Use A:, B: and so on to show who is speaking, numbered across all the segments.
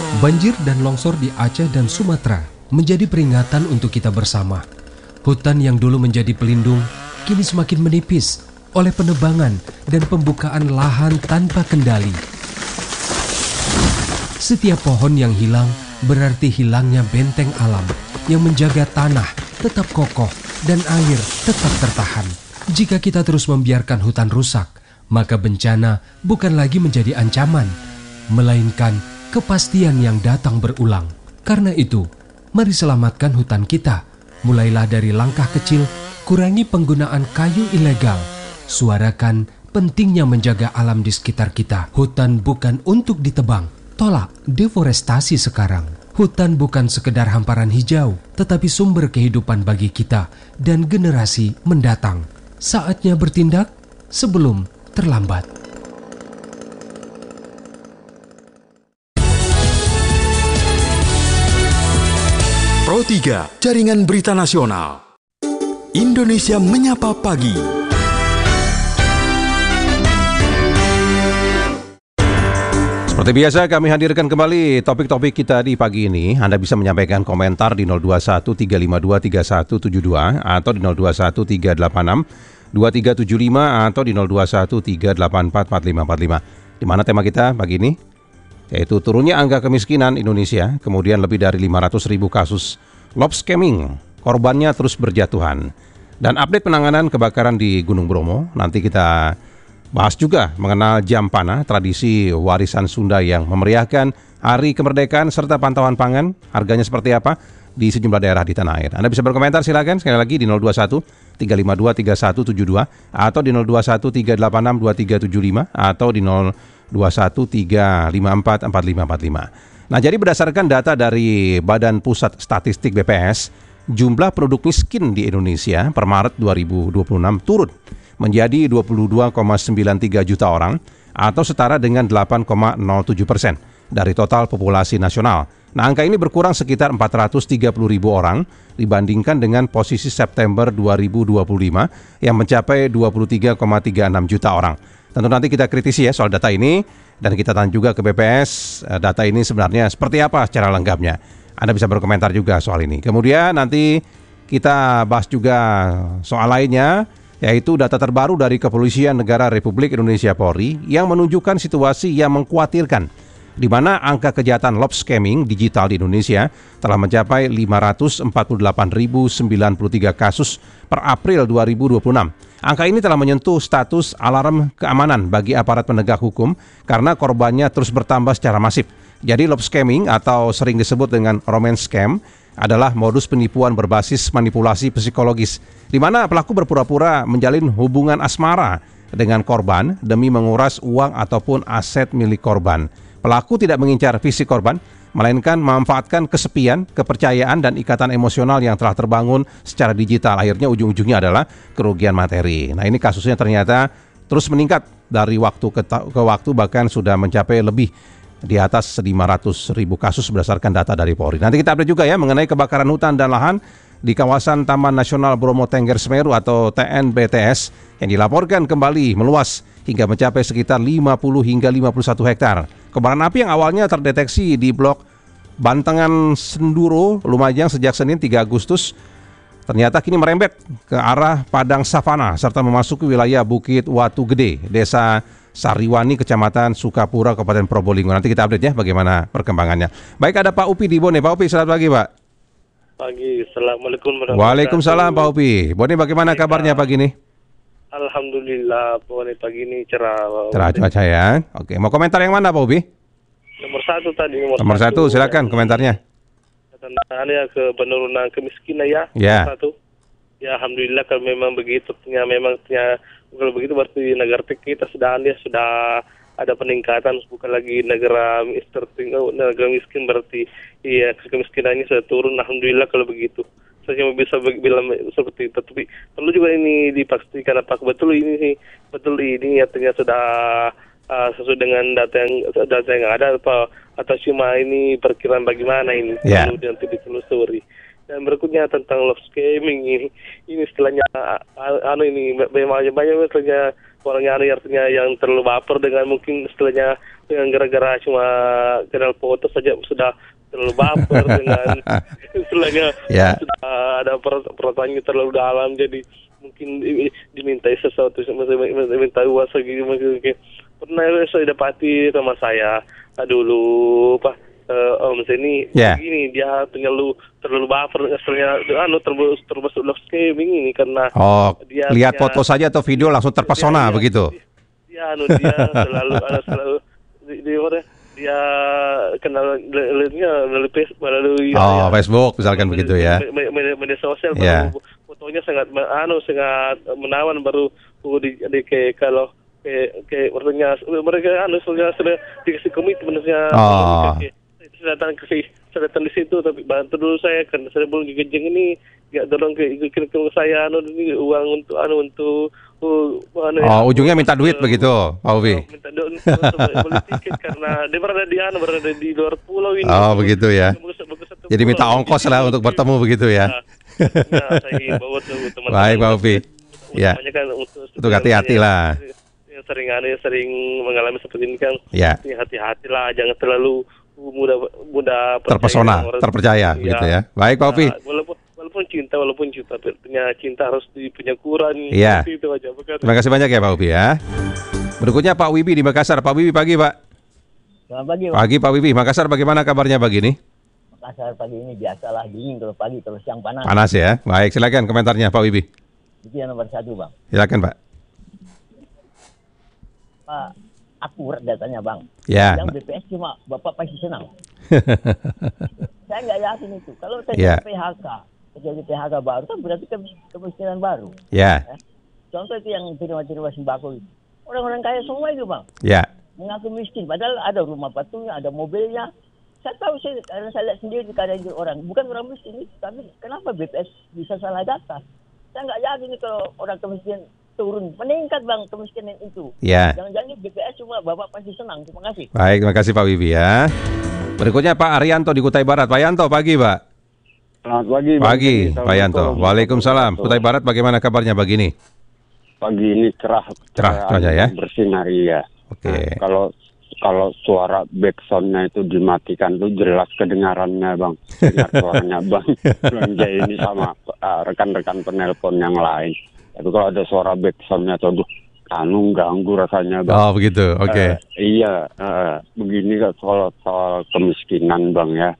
A: Banjir dan longsor di Aceh dan Sumatera menjadi peringatan untuk kita bersama. Hutan yang dulu menjadi pelindung kini semakin menipis oleh penebangan dan pembukaan lahan tanpa kendali. Setiap pohon yang hilang berarti hilangnya benteng alam yang menjaga tanah tetap kokoh dan air tetap tertahan. Jika kita terus membiarkan hutan rusak, maka bencana bukan lagi menjadi ancaman, melainkan kepastian yang datang berulang. Karena itu, mari selamatkan hutan kita. Mulailah dari langkah kecil, kurangi penggunaan kayu ilegal. Suarakan pentingnya menjaga alam di sekitar kita. Hutan bukan untuk ditebang. Tolak deforestasi sekarang. Hutan bukan sekedar hamparan hijau, tetapi sumber kehidupan bagi kita dan generasi mendatang. Saatnya bertindak sebelum terlambat.
B: Pro 3, Jaringan Berita Nasional. Indonesia Menyapa Pagi.
C: Seperti biasa kami hadirkan kembali topik-topik kita di pagi ini. Anda bisa menyampaikan komentar di 021 352 3172 atau di 021 386 2375 atau di 021 384 4545. Di mana tema kita pagi ini? Yaitu turunnya angka kemiskinan Indonesia, kemudian lebih dari 500.000 kasus love scamming, korbannya terus berjatuhan. Dan update penanganan kebakaran di Gunung Bromo, nanti kita bahas juga mengenal Jampana, tradisi warisan Sunda yang memeriahkan Hari Kemerdekaan serta pantauan pangan, harganya seperti apa di sejumlah daerah di tanah air. Anda bisa berkomentar silakan sekali lagi di 021 352 3172 atau di 021 386 2375 atau di 021 354 4545. Nah, jadi berdasarkan data dari Badan Pusat Statistik BPS, jumlah penduduk miskin di Indonesia per Maret 2026 turun menjadi 22,93 juta orang atau setara dengan 8,07% dari total populasi nasional. Nah, angka ini berkurang sekitar 430.000 orang dibandingkan dengan posisi September 2025 yang mencapai 23,36 juta orang. Tentu nanti kita kritisi ya soal data ini dan kita tanya juga ke BPS data ini sebenarnya seperti apa secara lengkapnya. Anda bisa berkomentar juga soal ini. Kemudian nanti kita bahas juga soal lainnya, yaitu data terbaru dari Kepolisian Negara Republik Indonesia Polri yang menunjukkan situasi yang mengkhawatirkan, di mana angka kejahatan love scamming digital di Indonesia telah mencapai 548.093 kasus per April 2026. Angka ini telah menyentuh status alarm keamanan bagi aparat penegak hukum karena korbannya terus bertambah secara masif. Jadi love scamming atau sering disebut dengan romance scam adalah modus penipuan berbasis manipulasi psikologis, di mana pelaku berpura-pura menjalin hubungan asmara dengan korban demi menguras uang ataupun aset milik korban. Pelaku tidak mengincar fisik korban, melainkan memanfaatkan kesepian, kepercayaan, dan ikatan emosional yang telah terbangun secara digital. Akhirnya ujung-ujungnya adalah kerugian materi. Nah, ini kasusnya ternyata terus meningkat dari waktu ke waktu, bahkan sudah mencapai lebih di atas 500.000 kasus berdasarkan data dari Polri. Nanti kita update juga ya mengenai kebakaran hutan dan lahan di kawasan Taman Nasional Bromo Tengger Semeru atau TNBTS yang dilaporkan kembali meluas hingga mencapai sekitar 50 hingga 51 hektar. Kobaran api yang awalnya terdeteksi di blok Bantengan Senduro, Lumajang sejak Senin 3 Agustus ternyata kini merembet ke arah Padang Savana serta memasuki wilayah Bukit Watu Gede, Desa Sariwani, Kecamatan Sukapura, Kabupaten Probolinggo. Nanti kita update ya bagaimana perkembangannya. Baik, ada Pak Upi di Bone. Pak Upi, selamat pagi, Pak.
D: Pagi, Assalamualaikum warahmatullahi wabarakatuh.
C: Waalaikumsalam, Pak Upi. Bone, bagaimana kabarnya pagi ini?
D: Alhamdulillah, Bone pagi ini cerah.
C: Cerah cuaca ya. Oke, mau komentar yang mana, Pak Upi?
D: Nomor satu tadi.
C: Nomor satu, silakan komentarnya.
D: Tentang ya ke penurunan kemiskinan ya.
C: Ya.
D: Nomor satu. Ya, alhamdulillah kalau memang begitu, kalau begitu berarti negara kita sudah ada peningkatan, bukan lagi negara miskin, berarti iya kemiskinannya sudah turun. Alhamdulillah kalau begitu. Saya cuma bisa bilang seperti itu, tapi perlu juga ini dipastikan apakah betul ini artinya sudah sesuai dengan data yang ada atau cuma ini perkiraan bagaimana ini perlu nanti ditelusuri. Dan berikutnya tentang love scamming ini istilahnya ini banyak istilahnya orangnya artinya yang terlalu baper dengan mungkin istilahnya dengan gara-gara cuma kenal foto saja sudah terlalu baper dengan istilahnya sudah ada pertanyaan terlalu dalam, jadi mungkin dimintai sesuatu, diminta uang segini mungkin. Pernah saya dapati teman saya dulu Pak Om ini begini, dia terlalu baper, termasuk love scamming ini karena dia
C: lihat foto saja atau video langsung terpesona begitu.
D: Dia selalu dia kenal melalui
C: Facebook misalkan begitu ya.
D: Media sosial fotonya sangat menawan, baru di kalau kayak mereka sudah dikasih komitmen saya datang di situ, tapi bantu dulu saya karena saya belum digejeng ini, nggak dorong ke saya ini uang untuk
C: ujungnya minta duit begitu Pak Ubi.
D: Minta duit untuk beli tiket karena dia berada di luar pulau ini.
C: Begitu ya. Jadi minta ongkos lah untuk bertemu begitu ya.
D: Saya bawa teman-teman.
C: Baik Pak Ubi. Ya.
D: Kan
C: untuk hati-hati lah.
D: Yang sering mengalami seperti ini kan.
C: Ya.
D: Hati-hatilah, jangan terlalu mudah
C: terpesona, terpercaya begitu ya. Baik Pak Ubi.
D: Walaupun cinta harus punya ukuran.
C: Iya.
D: Itu aja.
C: Terima kasih banyak ya Pak Ubi ya. Berikutnya Pak Wibi di Makassar. Pak Wibi pagi Pak.
E: Selamat pagi Pak.
C: Pagi Pak Wibi. Makassar bagaimana kabarnya pagi ini?
E: Makassar pagi ini biasalah dingin, kalau pagi terus siang panas.
C: Panas ya. Baik, silakan komentarnya Pak Wibi.
E: Itu yang nomor 1 Bang.
C: Silakan Pak.
E: Pak, akurat datanya Bang.
C: Ya.
E: Yang BPS cuma Bapak pasti senang. Saya nggak yakin itu. Kalau terjadi PHK baru kan berarti kemiskinan baru.
C: Ya.
E: Contoh itu yang terima sembako itu. Orang-orang kaya semua itu Bang.
C: Ya.
E: Mengaku miskin, padahal ada rumah patungnya, ada mobilnya. Saya tahu, karena saya lihat sendiri keadaan itu orang. Bukan orang miskin, tapi kenapa BPS bisa salah data? Saya nggak yakin kalau orang kemiskinan turun, meningkat Bang kemiskinan itu.
C: Ya.
E: Jangan-jangan BPS cuma Bapak pasti senang. Terima kasih.
C: Baik, terima kasih Pak Wibi ya. Berikutnya Pak Arianto di Kutai Barat. Pak Yanto, pagi Pak.
F: Selamat pagi.
C: Pagi Pak Yanto. Waalaikumsalam. Kutai Barat bagaimana kabarnya pagi ini?
F: Pagi ini cerah
C: aja ya.
F: Bersinar ya.
C: Oke.
F: Nah, kalau suara backsoundnya itu dimatikan tuh jelas kedengarannya Bang. Dengar suaranya Bang. Belanja ini sama rekan-rekan penelpon yang lain. Tapi kalau ada suara backsoundnya tuh ganggu rasanya Bang.
C: Oh begitu, oke.
F: Iya, begini kalau soal kemiskinan Bang ya.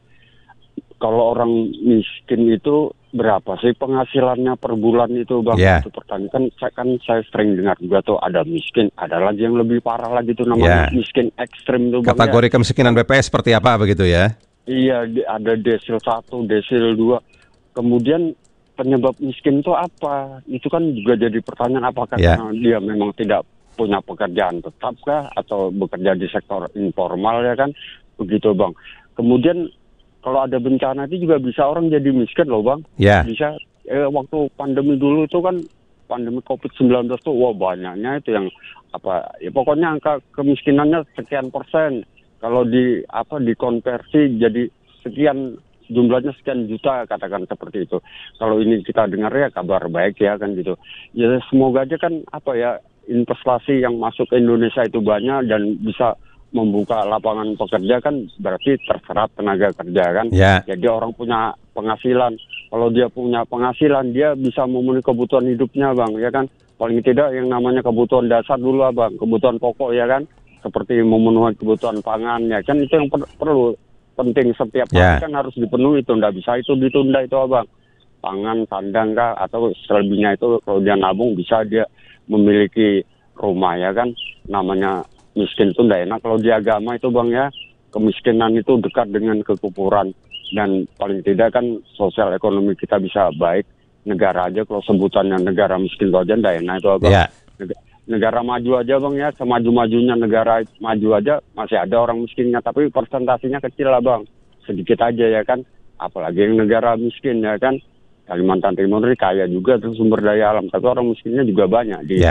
F: Kalau orang miskin itu berapa sih penghasilannya per bulan itu Bang?
C: Yeah.
F: Itu pertanyaan kan saya sering dengar juga tuh ada miskin, ada lagi yang lebih parah lagi tuh namanya miskin ekstrim tuh Bang.
C: Kategori kemiskinan BPS seperti apa begitu ya?
F: Iya, ada desil 1, desil 2. Kemudian penyebab miskin itu apa? Itu kan juga jadi pertanyaan, apakah karena dia memang tidak punya pekerjaan tetap kah atau bekerja di sektor informal ya kan? Begitu Bang. Kemudian kalau ada bencana itu juga bisa orang jadi miskin loh Bang.
C: Yeah.
F: Bisa waktu pandemi dulu itu kan pandemi COVID-19 tuh banyaknya itu yang pokoknya angka kemiskinannya sekian persen. Kalau dikonversi jadi sekian, jumlahnya sekian juta katakan seperti itu. Kalau ini kita dengar ya kabar baik ya kan gitu. Ya semoga aja kan investasi yang masuk ke Indonesia itu banyak dan bisa membuka lapangan pekerja, kan berarti terserap tenaga kerja kan. Jadi orang punya penghasilan. Kalau dia punya penghasilan, dia bisa memenuhi kebutuhan hidupnya Bang, ya kan. Paling tidak yang namanya kebutuhan dasar dulu Bang, kebutuhan pokok ya kan. Seperti memenuhi kebutuhan pangan ya kan, itu yang perlu penting setiap hari kan harus dipenuhi itu. Nggak bisa itu ditunda itu Bang. Pangan, sandang kah, atau selebihnya itu kalau dia nabung bisa dia memiliki rumah ya kan. Namanya miskin itu tidak enak. Kalau di agama itu Bang ya, kemiskinan itu dekat dengan kekufuran. Dan paling tidak kan sosial ekonomi kita bisa baik. Negara aja kalau sebutannya negara miskin itu aja tidak enak itu Bang. Negara maju aja Bang ya, semaju-majunya negara maju aja masih ada orang miskinnya. Tapi persentasenya kecil lah Bang, sedikit aja ya kan. Apalagi yang negara miskin ya kan. Kalimantan Timur ini kaya juga tuh sumber daya alam, tapi orang miskinnya juga banyak di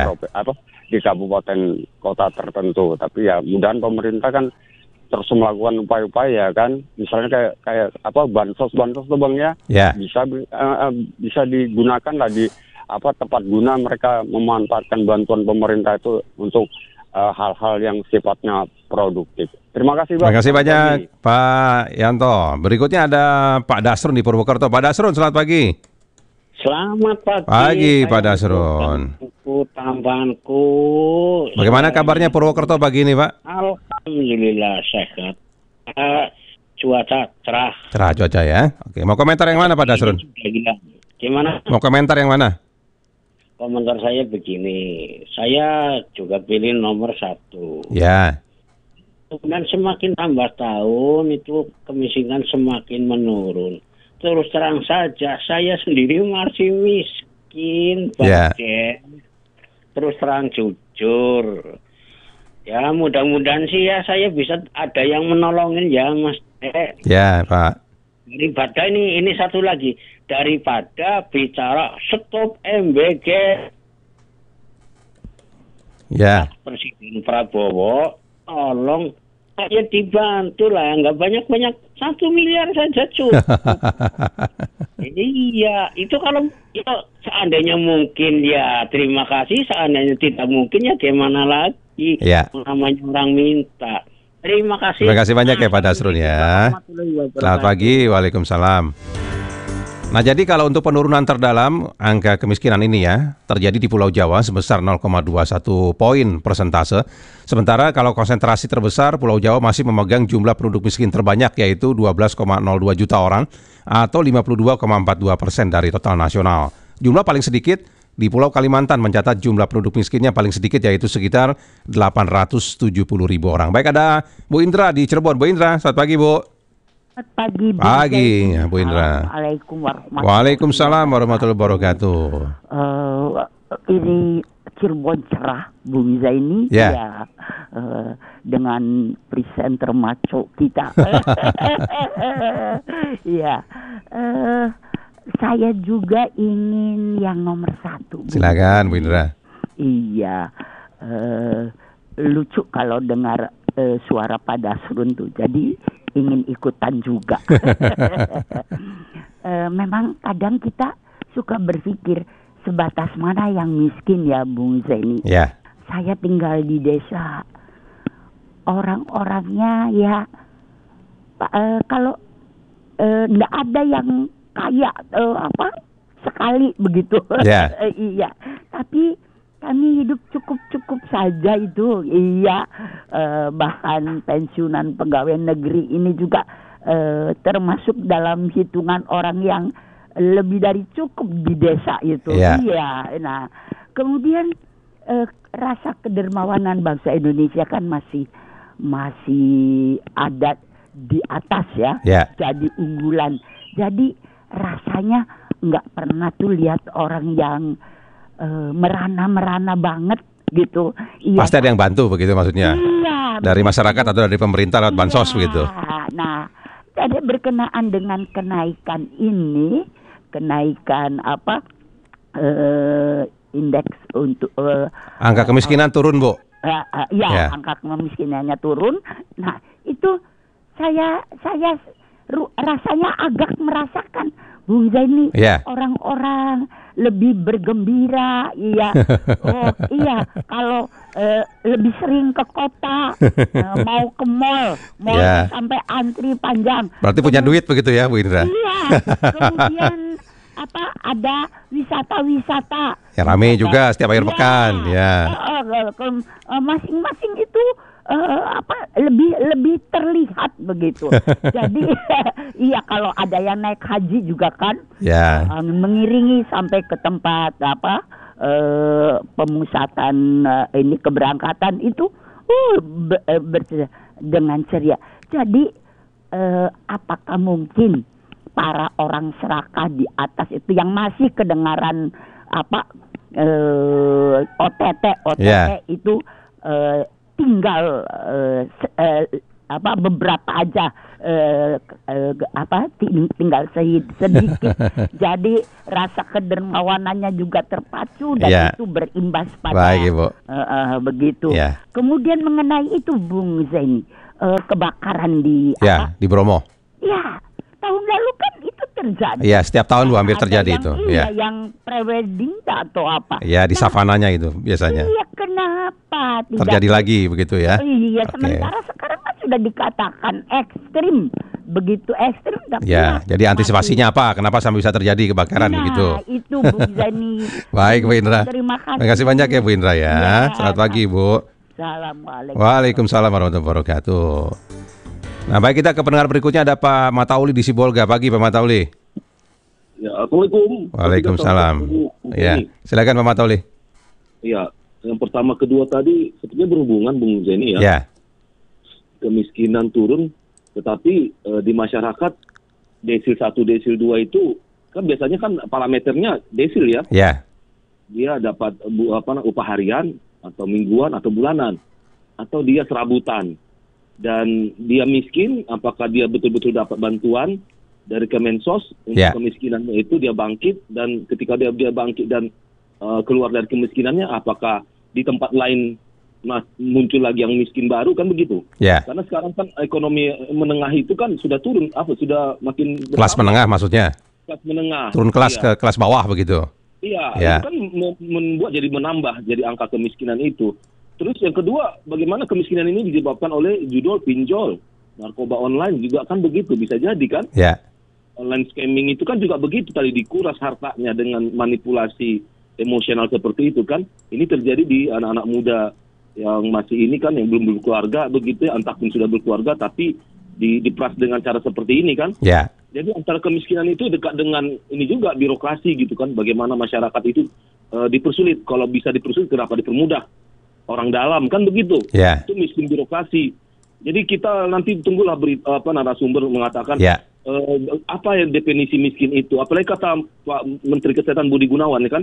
F: di kabupaten kota tertentu. Tapi ya mudahan pemerintah kan terus melakukan upaya-upaya kan, misalnya kayak bansos tuh Bang ya, bisa digunakan lah di tepat guna mereka memanfaatkan bantuan pemerintah itu untuk hal-hal yang sifatnya produktif. Terima kasih, Pak.
C: Terima kasih banyak, Pak Yanto. Berikutnya ada Pak Dasrun di Purwokerto. Pak Dasrun, selamat pagi.
G: Selamat pagi.
C: Pagi, Pak Dasrun.
G: Tambahanku.
C: Bagaimana kabarnya Purwokerto pagi ini, Pak?
G: Alhamdulillah sehat. Cuaca cerah.
C: Cerah cuaca ya. Oke, mau komentar yang mana, Pak Dasrun?
G: Gimana?
C: Mau komentar yang mana?
G: Komentar saya begini. Saya juga pilih nomor 1.
C: Ya.
G: Dan semakin tambah tahun itu kemiskinan semakin menurun. Terus terang saja, saya sendiri masih miskin, Pak. Terus terang jujur. Ya mudah-mudahan sih ya saya bisa ada yang menolongin ya Mas.
C: Ya Pak.
G: Daripada ini satu lagi. Daripada bicara stop MBG.
C: Ya.
G: Presiden Prabowo, tolong saya dibantu lah, nggak banyak-banyak, 1 miliar saja cukup. Iya, itu kalau ya, seandainya mungkin ya terima kasih, seandainya tidak mungkin ya gimana lagi.
C: Ya.
G: Namanya orang minta. Terima kasih.
C: Terima kasih banyak ya Pak Dasrun ya. Selamat pagi, waalaikumsalam. Nah jadi kalau untuk penurunan terdalam angka kemiskinan ini ya terjadi di Pulau Jawa sebesar 0,21 poin persentase. Sementara kalau konsentrasi terbesar Pulau Jawa masih memegang jumlah penduduk miskin terbanyak yaitu 12,02 juta orang atau 52,42% dari total nasional. Jumlah paling sedikit di Pulau Kalimantan mencatat jumlah penduduk miskinnya paling sedikit yaitu sekitar 870.000 orang. Baik, ada Bu Indra di Cirebon. Bu Indra, selamat pagi Bu.
H: Pagi,
C: Bu Indra.
H: Assalamualaikum warahmatullahi wabarakatuh.
C: Waalaikumsalam warahmatullahi wabarakatuh.
H: Ini Cirebon cerah, Bung Zaini.
C: Ya.
H: Dengan presenter maco kita. Ya. Saya juga ingin yang nomor 1.
C: Silakan Bu Indra.
H: Iya. Lucu kalau dengar suara Pak Dasrun tuh. Jadi ingin ikutan juga. Memang kadang kita suka berpikir sebatas mana yang miskin ya Bung Zeni.
C: Ya.
H: Saya tinggal di desa. Orang-orangnya ya kalau nggak ada yang kaya sekali begitu.
C: Ya.
H: Iya. Tapi kami hidup cukup saja itu, iya. Bahkan pensiunan pegawai negeri ini juga termasuk dalam hitungan orang yang lebih dari cukup di desa itu.
C: Yeah.
H: Iya. Nah, kemudian rasa kedermawanan bangsa Indonesia kan masih ada di atas ya.
C: Yeah.
H: Jadi unggulan. Jadi rasanya nggak pernah tuh lihat orang yang merana banget gitu. Iya.
C: Pasti ada yang bantu begitu maksudnya.
H: Iya.
C: Dari masyarakat atau dari pemerintah lewat bansos begitu.
H: Nah, jadi berkenaan dengan kenaikan ini, indeks untuk
C: angka kemiskinan turun, Bu.
H: Ya, angka kemiskinannya turun. Nah, itu saya rasanya agak merasakan Bung Zaini, orang-orang lebih bergembira, iya. Oh iya, kalau lebih sering ke kota, mau ke mall sampai antri panjang.
C: Berarti punya duit begitu ya, Bu Indra?
H: Iya. Kemudian ada wisata-wisata.
C: Ya rame juga setiap akhir pekan, ya.
H: Masing-masing itu lebih terlihat begitu. Jadi iya, kalau ada yang naik haji juga kan, mengiringi sampai ke tempat pemusatan ini keberangkatan itu dengan ceria. Jadi apakah mungkin para orang serakah di atas itu yang masih kedengaran OTT itu tinggal beberapa aja tinggal sedikit. Jadi rasa kedermawanannya juga terpacu dan itu berimbas pada begitu. Kemudian mengenai itu Bung Zaini, kebakaran di
C: di Bromo.
H: Ya, tahun lalu kan itu terjadi.
C: Iya, setiap tahun Bu hampir
H: Ada
C: terjadi
H: yang,
C: itu.
H: Iya,
C: Ya.
H: yang prewedding atau apa.
C: Ya, di
H: Nah,
C: savananya itu biasanya.
H: iya, kenapa tidak
C: Terjadi lagi begitu ya.
H: Iya,
C: Oke.
H: sementara sekarang kan sudah dikatakan ekstrim, begitu ekstrim. Tapi
C: Ya, jadi antisipasinya apa? Kenapa sampai bisa terjadi kebakaran
H: nah,
C: begitu?
H: itu Bu Zani.
C: Baik Bu Indra.
H: Terima kasih.
C: Terima kasih banyak ya Bu Indra ya.
H: Iya.
C: Selamat pagi Bu.
H: Assalamualaikum.
C: Waalaikumsalam warahmatullahi wabarakatuh. Nah, baik, kita ke pendengar berikutnya, ada Pak Matauli di Sibolga. Pagi Pak Matauli.
I: Ya, Assalamualaikum.
C: Waalaikumsalam. Ya, silakan Pak Matauli.
I: Ya, yang pertama kedua tadi sepertinya berhubungan Bung Zeni ya.
C: Ya,
I: Kemiskinan turun, tetapi di masyarakat desil 1, desil 2 itu kan biasanya kan parameternya desil ya.
C: ya,
I: Dia dapat upah harian atau mingguan atau bulanan, atau dia serabutan. Dan dia miskin, apakah dia betul-betul dapat bantuan dari Kemensos untuk
C: Ya.
I: kemiskinannya itu, dia bangkit, dan ketika dia bangkit dan keluar dari kemiskinannya, apakah di tempat lain muncul lagi yang miskin baru, kan begitu?
C: ya.
I: Karena sekarang kan ekonomi menengah itu kan sudah turun, sudah makin
C: Kelas menengah maksudnya.
I: kelas menengah.
C: Turun kelas
I: Iya.
C: ke kelas bawah begitu.
I: Iya,
C: Ya.
I: itu kan membuat jadi menambah jadi angka kemiskinan itu. Terus yang kedua, bagaimana kemiskinan ini disebabkan oleh judul pinjol, narkoba online juga kan begitu, bisa jadi kan?
C: Ya,
I: Online scamming itu kan juga begitu, tadi dikuras hartanya dengan manipulasi emosional seperti itu kan. Ini terjadi di anak-anak muda yang masih ini kan, yang belum berkeluarga begitu ya, entah pun sudah berkeluarga tapi diperas dengan cara seperti ini kan.
C: ya,
I: Jadi antara kemiskinan itu dekat dengan ini juga birokrasi gitu kan, bagaimana masyarakat itu dipersulit. Kalau bisa dipersulit, kenapa dipermudah? Orang dalam kan begitu.
C: ya,
I: Itu miskin birokrasi. Jadi kita nanti tunggulah narasumber mengatakan
C: ya,
I: apa yang definisi miskin itu. Apalagi kata Pak Menteri Kesehatan Budi Gunawan ya kan,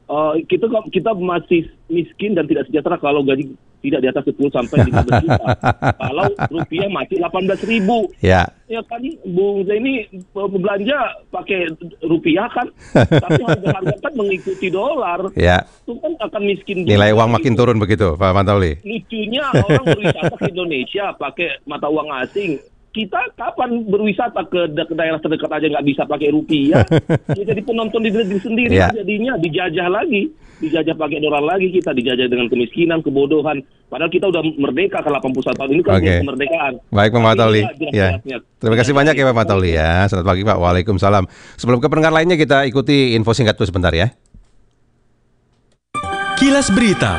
I: kita masih miskin dan tidak sejahtera kalau gaji tidak di atas 10 sampai 15 juta. Kalau rupiah masih 18.000.
C: ya,
I: Ya kan, Bung Zaini belanja pakai rupiah kan, tapi harga kan mengikuti dolar.
C: ya.
I: Itu kan akan miskin.
C: Nilai
I: juga
C: uang makin
I: gitu.
C: turun begitu Pak Matauli.
I: Lucunya orang berwisata ke Indonesia pakai mata uang asing. Kita kapan berwisata ke daerah terdekat aja nggak bisa pakai rupiah? Ya, jadi penonton di negeri sendiri
C: Ya.
I: jadinya dijajah lagi, dijajah pakai dolar lagi, kita dijajah dengan kemiskinan, kebodohan. Padahal kita udah merdeka ke 81 tahun ini kan
C: Oke.
I: kemerdekaan.
C: Baik Pak Matauli.
I: Tapi inilah
C: Ya.
I: jelas-jelasnya.
C: Terima kasih banyak ya Pak Matauli ya. Selamat pagi Pak. Waalaikumsalam. Sebelum ke pendengar lainnya, kita ikuti info singkat dulu sebentar ya.
B: Kilas Berita.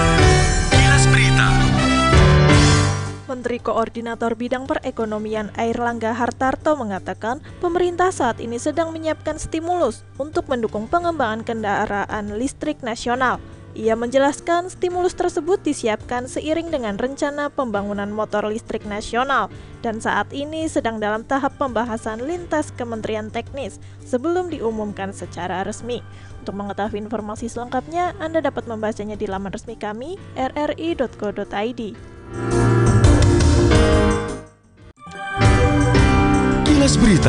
J: Menteri Koordinator Bidang Perekonomian Airlangga Hartarto mengatakan pemerintah saat ini sedang menyiapkan stimulus untuk mendukung pengembangan kendaraan listrik nasional. Ia menjelaskan stimulus tersebut disiapkan seiring dengan rencana pembangunan motor listrik nasional dan saat ini sedang dalam tahap pembahasan lintas kementerian teknis sebelum diumumkan secara resmi. Untuk mengetahui informasi selengkapnya, Anda dapat membacanya di laman resmi kami rri.co.id.
B: Kilas Berita.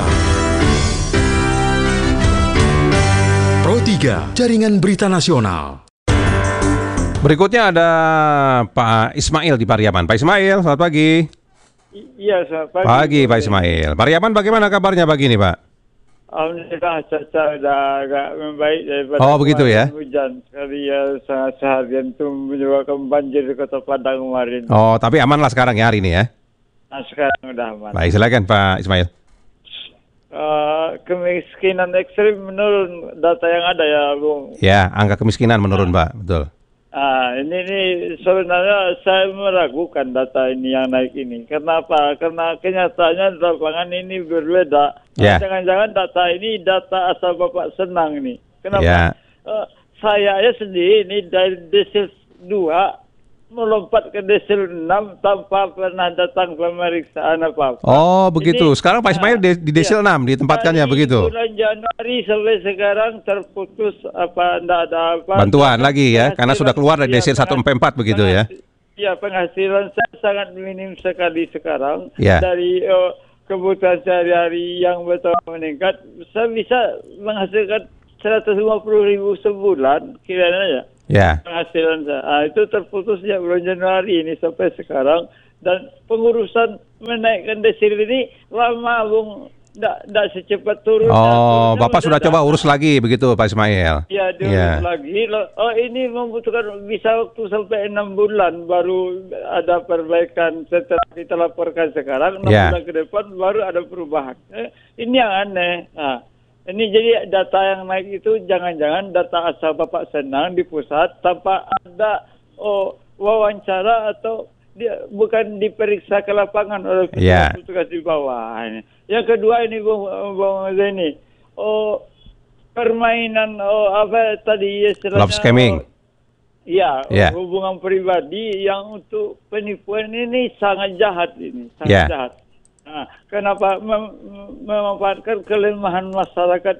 B: Pro 3, Jaringan Berita Nasional.
C: Berikutnya ada Pak Ismail di Pariaman. Pak Ismail, selamat pagi.
K: Iya, selamat pagi.
C: Pagi Pak Ismail. Pariaman bagaimana kabarnya pagi ini Pak?
K: Alhamdulillah cuaca sudah agak membaik daripada
C: Oh, begitu ya?
K: hujan. Sekali ya sangat seharian itu menyebabkan banjir di Kota Padang kemarin.
C: Oh, tapi aman lah sekarang ya hari ini ya?
K: Nah, sekarang sudah aman.
C: Baik, silakan Pak Ismail.
K: Kemiskinan ekstrim menurun data yang ada ya, Bung.
C: Ya, angka kemiskinan menurun Pak, betul.
K: Ini sebenarnya saya meragukan data ini yang naik ini. Kenapa? Karena kenyataannya di lapangan ini berbeda.
C: Ya.
K: Jangan-jangan data ini data asal Bapak senang nih. Kenapa?
C: Ya.
K: Saya sendiri ini dari desil 2 melompat ke desil 6 tanpa pernah datang pemeriksaan apa-apa.
C: Oh, begitu.
K: Ini,
C: Sekarang Pak Ismail di desil 6 ditempatkannya
K: dari
C: begitu.
K: bulan Januari sampai sekarang terputus tidak ada apa.
C: Bantuan lagi ya, karena sudah keluar dari desil 1 sampai 4 begitu ya.
K: Ya, penghasilan saya sangat minim sekali sekarang.
C: Ya.
K: Dari kebutuhan sehari-hari yang betul meningkat, saya bisa menghasilkan 150.000 sebulan kiranya ya.
C: Ya.
K: Penghasilan saya. Itu terputus sejak bulan Januari ini sampai sekarang. Dan pengurusan menaikkan desil ini lama, Bung nggak secepat turun.
C: Oh, Bapak sudah coba urus lagi begitu Pak Ismail?
K: Ya, diurus lagi. Oh, ini membutuhkan bisa waktu sampai 6 bulan baru ada perbaikan setelah kita laporkan sekarang. 6 bulan ke depan baru ada perubahan. Ini yang aneh. Nah, ini jadi data yang naik itu jangan-jangan data asal Bapak senang di pusat tanpa ada wawancara atau dia bukan diperiksa ke lapangan oleh petugas di bawah. Yang kedua ini Bung Zeni, permainan apa tadi istilahnya?
C: Love scamming.
K: Hubungan pribadi yang untuk penipuan ini sangat jahat jahat. Nah, kenapa memanfaatkan kelemahan masyarakat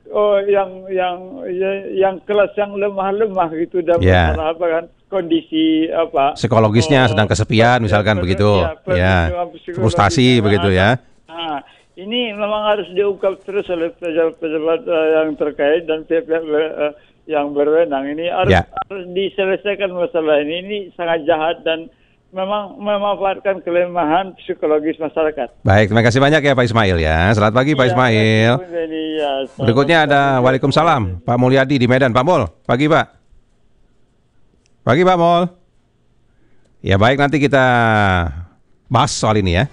K: yang kelas yang lemah gitu dan masalah apa kan? Kondisi apa
C: psikologisnya sedang kesepian misalkan begitu frustasi begitu ya.
K: Nah, ini memang harus diungkap terus oleh pejabat yang terkait dan pihak yang berwenang. Ini harus diselesaikan masalah ini sangat jahat dan memang memanfaatkan kelemahan psikologis masyarakat.
C: Baik, terima kasih banyak ya Pak Ismail ya. Selamat pagi Pak Ismail. Berikutnya ada Waalaikumsalam Pak Mulyadi di Medan. Pak Mul, pagi Pak. Pagi Pak Mol. Ya baik, nanti kita bahas soal ini ya.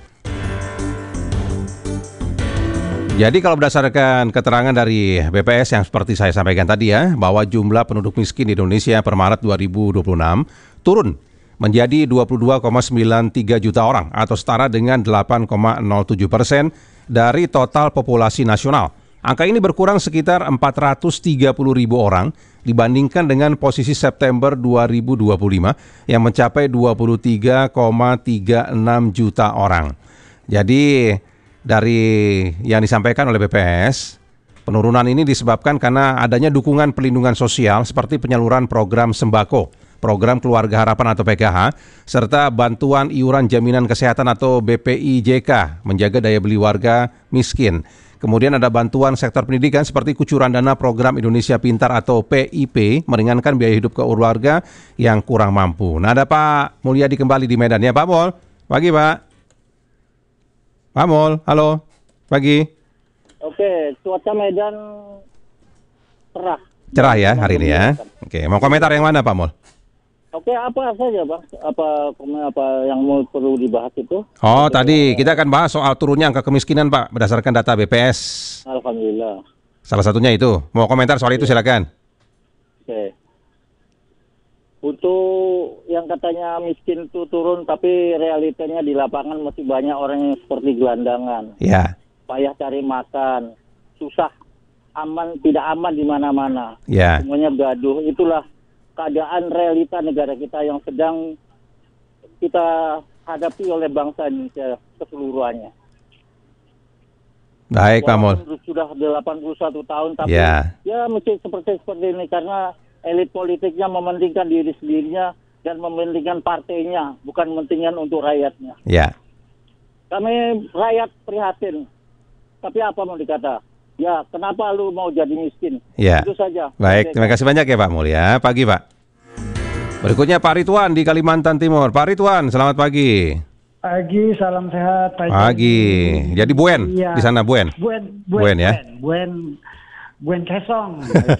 C: Jadi kalau berdasarkan keterangan dari BPS yang seperti saya sampaikan tadi ya, bahwa jumlah penduduk miskin di Indonesia per Maret 2026 turun menjadi 22,93 juta orang atau setara dengan 8,07% dari total populasi nasional. Angka ini berkurang sekitar 430 ribu orang dibandingkan dengan posisi September 2025 yang mencapai 23,36 juta orang. Jadi dari yang disampaikan oleh BPS, penurunan ini disebabkan karena adanya dukungan pelindungan sosial seperti penyaluran program sembako, program Keluarga Harapan atau PKH, serta bantuan iuran jaminan kesehatan atau BPIJK menjaga daya beli warga miskin. Kemudian ada bantuan sektor pendidikan seperti kucuran dana program Indonesia Pintar atau PIP, meringankan biaya hidup keluarga yang kurang mampu. Nah, ada Pak Mulyadi kembali di Medan ya Pak Mol. Pagi Pak. Pak Mol, halo. Pagi.
G: Oke, cuaca Medan cerah.
C: Cerah ya hari ini ya. Oke, mau komentar yang mana Pak Mol?
G: Oke, apa saja Bang? Apa yang mau perlu dibahas itu?
C: Oh, tadi kita akan bahas soal turunnya angka kemiskinan Pak berdasarkan data BPS.
G: Alhamdulillah.
C: Salah satunya itu. Mau komentar soal itu silakan.
G: Oke. Untuk yang katanya miskin itu turun tapi realitanya di lapangan masih banyak orang yang seperti gelandangan.
C: Ya.
G: Payah cari makan, susah, tidak aman di mana-mana.
C: Ya.
G: Semuanya gaduh. Itulah keadaan realita negara kita yang sedang kita hadapi oleh bangsa Indonesia keseluruhannya.
C: Baik Pak Mol.
G: Sudah 81 tahun tapi ya mesti seperti ini karena elit politiknya mementingkan diri sendirinya dan mementingkan partainya, bukan mementingkan untuk rakyatnya.
C: Ya.
G: Kami rakyat prihatin. Tapi apa mau dikata? Ya, kenapa lu mau jadi miskin?
C: Ya.
G: Itu saja.
C: Baik, terima kasih banyak ya Pak Mul ya. Pagi Pak. Berikutnya Pak Ridwan di Kalimantan Timur. Pak Ridwan, selamat pagi.
L: Pagi, salam sehat.
C: Pagi. Jadi Buen di sana Buen. Buen ya.
L: Buen Kesong.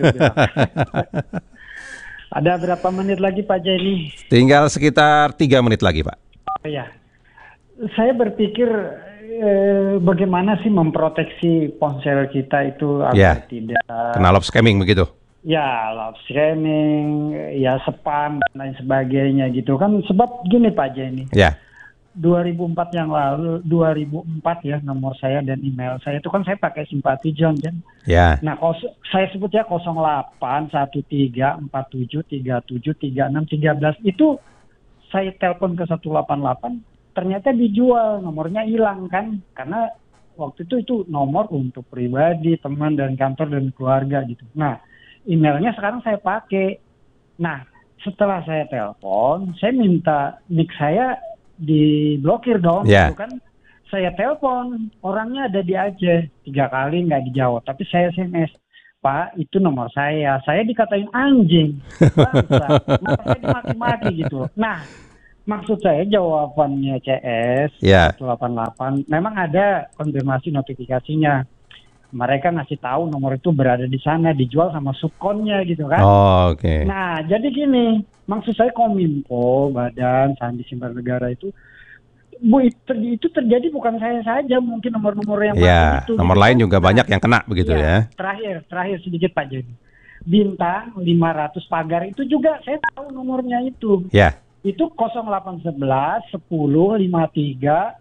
L: Ada berapa menit lagi Pak Jenny?
C: Tinggal sekitar 3 menit lagi Pak.
L: Ya. Saya berpikir bagaimana sih memproteksi ponsel kita itu agar tidak
C: kena love scamming begitu?
L: Ya, love scamming, ya spam dan lain sebagainya gitu kan. Sebab gini Pak Jenny.
C: Ya.
L: 2004 yang lalu, 2004 ya nomor saya dan email saya itu kan saya pakai Simpati John kan.
C: Ya.
L: Nah, saya sebutnya 081347373613. Itu saya telepon ke 188. Ternyata dijual, nomornya hilang kan, karena waktu itu nomor untuk pribadi, teman dan kantor dan keluarga gitu. Nah, emailnya sekarang saya pakai. Nah, setelah saya telepon, saya minta nick saya diblokir dong, gitu kan. Saya telepon, orangnya ada di Aceh, 3 kali nggak dijawab, tapi saya SMS. Pak, itu nomor saya dikatain anjing, bangsa, saya dimaki-maki gitu. Nah, Maksud saya jawabannya CS 188 memang ada konfirmasi notifikasinya. Mereka ngasih tahu nomor itu berada di sana, dijual sama subkonnya gitu kan.
C: Oke.
L: Nah, jadi gini, maksud saya Kominfo, Badan Sandi Siber Negara itu itu terjadi bukan saya saja, mungkin nomor-nomor yang
C: itu. Nomor lain juga banyak yang kena begitu ya.
L: Terakhir sedikit Pak Joni. Bintang 500 pagar itu juga saya tahu nomornya itu.
C: Ya.
L: Itu 0811 10 53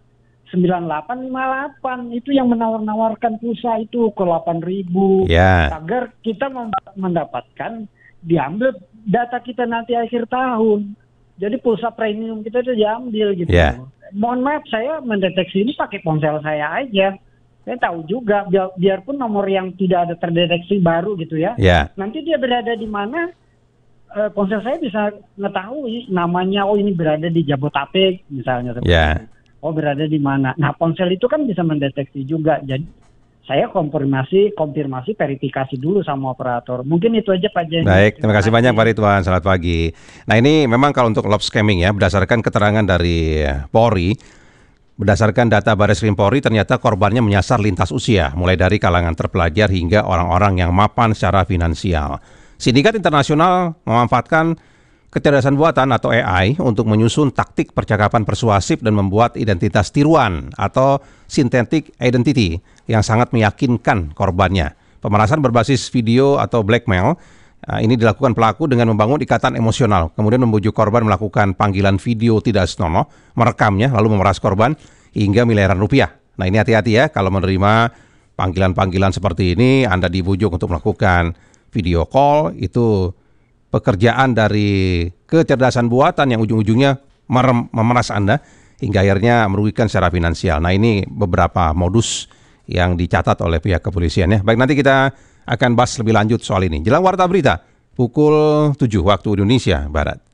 L: 9858 itu yang menawar-nawarkan pulsa itu ke 8.000 agar kita mendapatkan diambil data kita nanti akhir tahun. Jadi pulsa premium kita itu diambil gitu. Mohon maaf, saya mendeteksi ini pakai ponsel saya aja. Saya tahu juga biarpun nomor yang tidak ada terdeteksi baru gitu ya. Nanti dia berada di mana, ponsel saya bisa mengetahui namanya. Oh, ini berada di Jabodetabek misalnya. Oh, berada di mana. Nah, ponsel itu kan bisa mendeteksi juga. Jadi saya konfirmasi, verifikasi dulu sama operator. Mungkin itu aja Pak Jenny.
C: Baik, terima kasih banyak Pak Ridwan. Selamat pagi. Nah, ini memang kalau untuk love scamming ya, berdasarkan keterangan dari Polri, berdasarkan data Bareskrim Polri, ternyata korbannya menyasar lintas usia, mulai dari kalangan terpelajar hingga orang-orang yang mapan secara finansial. Sindikat internasional memanfaatkan kecerdasan buatan atau AI untuk menyusun taktik percakapan persuasif dan membuat identitas tiruan atau synthetic identity yang sangat meyakinkan korbannya. Pemerasan berbasis video atau blackmail ini dilakukan pelaku dengan membangun ikatan emosional, kemudian membujuk korban melakukan panggilan video tidak senonoh, merekamnya lalu memeras korban hingga miliaran rupiah. Nah, ini hati-hati ya kalau menerima panggilan-panggilan seperti ini, Anda dibujuk untuk melakukan video call, itu pekerjaan dari kecerdasan buatan yang ujung-ujungnya memeras Anda hingga akhirnya merugikan secara finansial. Nah, ini beberapa modus yang dicatat oleh pihak kepolisian ya. Baik, nanti kita akan bahas lebih lanjut soal ini. Jelang Warta Berita pukul 7 waktu Indonesia Barat.